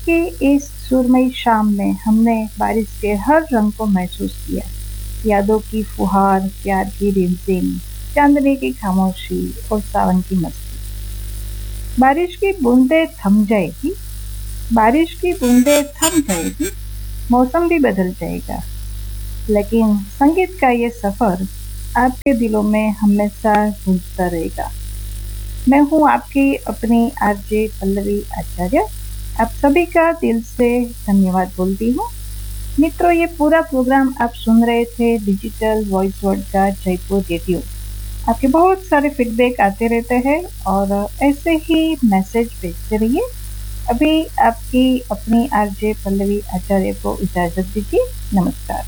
की इस सुरमई शाम में हमने बारिश के हर रंग को महसूस किया। यादों की फुहार, प्यार की रिमझिम, चांदनी की खामोशी और सावन की मस्ती। बारिश की बूंदें थम जाएगी, बारिश की बूंदें थम जाएगी, मौसम भी बदल जाएगा, लेकिन संगीत का ये सफर आपके दिलों में हमेशा गूंजता रहेगा। मैं हूँ आपकी अपनी आरजे पल्लवी आचार्य। आप सभी का दिल से धन्यवाद बोलती हूँ। मित्रों, ये पूरा प्रोग्राम आप सुन रहे थे डिजिटल वॉइस वर्ल्ड का जयपुर रेडियो। आपके बहुत सारे फीडबैक आते रहते हैं और ऐसे ही मैसेज भेजते रहिए। अभी आपकी अपनी आरजे पल्लवी आचार्य को इजाजत दीजिए। नमस्कार।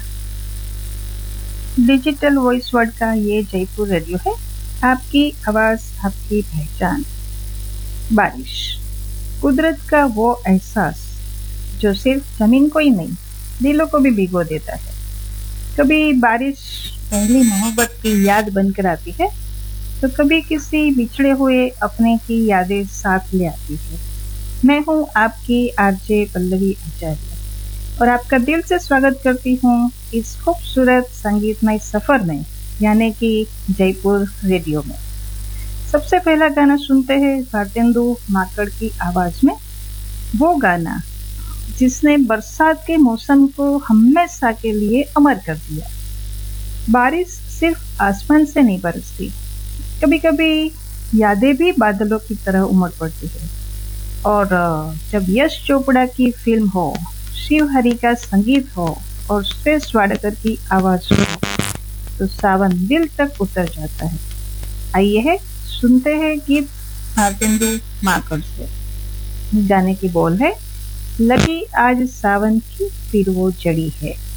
डिजिटल वॉइस वर्ल्ड का ये जयपुर रेडियो है, आपकी आवाज, आपकी पहचान। बारिश, कुदरत का वो एहसास जो सिर्फ जमीन को ही नहीं, दिलों को भी भिगो देता है। कभी बारिश पहली मोहब्बत की याद बनकर आती है, तो कभी किसी बिछड़े हुए अपने की यादें साथ ले आती है। मैं हूँ आपकी आरजे पल्लवी आचार्य और आपका दिल से स्वागत करती हूँ इस खूबसूरत संगीतमय सफर में, यानी कि जयपुर रेडियो में। सबसे पहला गाना सुनते हैं भारतेंदु माकड़ की आवाज में, वो गाना जिसने बरसात के मौसम को हमेशा के लिए अमर कर दिया। बारिश सिर्फ आसमान से नहीं बरसती, कभी कभी यादें भी बादलों की तरह उमड़ पड़ती है। और जब यश चोपड़ा की फिल्म हो, शिव हरि का संगीत हो और सुरेश वाडकर की आवाज हो, तो सावन दिल तक उतर जाता है। आइए है सुनते हैं गीत भारतेंदु माकड़ से। गाने की बोल है, लगी आज सावन की फिर वो जड़ी है।